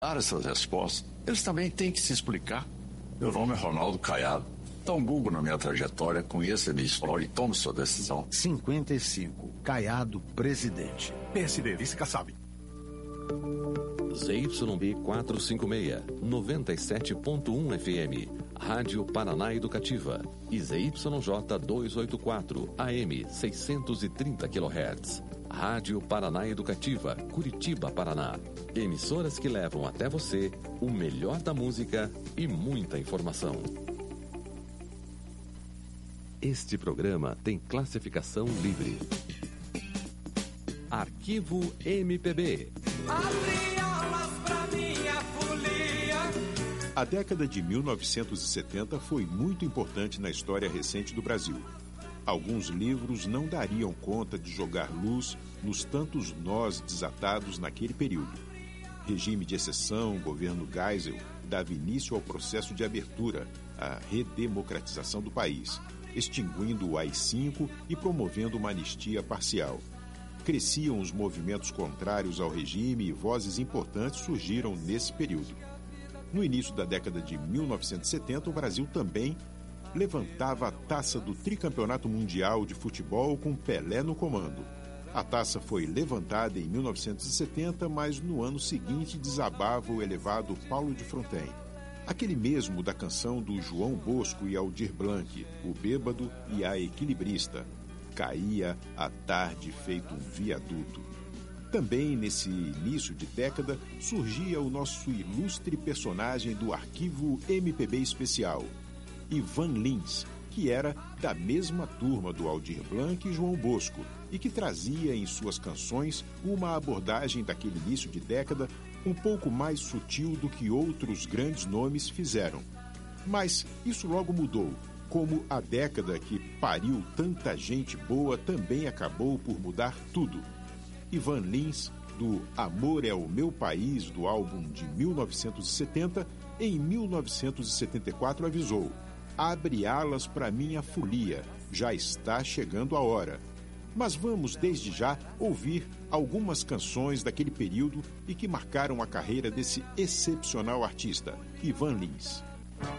dar essas respostas, eles também têm que se explicar. Meu nome é Ronaldo Caiado. Dá um Google na minha trajetória, conheça a minha história e tome sua decisão. 55. Caiado, presidente. PSD, vice-Kassab. ZYB 456, 97.1 FM, Rádio Paraná Educativa. E ZYJ 284, AM 630 kHz. Rádio Paraná Educativa, Curitiba, Paraná. Emissoras que levam até você o melhor da música e muita informação. Este programa tem classificação livre. Arquivo MPB. Abre alas pra minha folia. A década de 1970 foi muito importante na história recente do Brasil. Alguns livros não dariam conta de jogar luz nos tantos nós desatados naquele período. Regime de exceção, governo Geisel, dava início ao processo de abertura, a redemocratização do país, extinguindo o AI-5 e promovendo uma anistia parcial. Cresciam os movimentos contrários ao regime e vozes importantes surgiram nesse período. No início da década de 1970, o Brasil também levantava a taça do tricampeonato mundial de futebol com Pelé no comando. A taça foi levantada em 1970, mas no ano seguinte desabava o elevado Paulo de Fronten, aquele mesmo da canção do João Bosco e Aldir Blanc, O Bêbado e a Equilibrista. Caía a tarde feito um viaduto. Também nesse início de década surgia o nosso ilustre personagem do arquivo MPB especial, Ivan Lins, que era da mesma turma do Aldir Blanc e João Bosco e que trazia em suas canções uma abordagem daquele início de década um pouco mais sutil do que outros grandes nomes fizeram. Mas isso logo mudou, como a década que pariu tanta gente boa também acabou por mudar tudo. Ivan Lins, do Amor é o Meu País, do álbum de 1970, em 1974 avisou: abre alas para minha folia, já está chegando a hora. Mas vamos desde já ouvir algumas canções daquele período e que marcaram a carreira desse excepcional artista, Ivan Lins.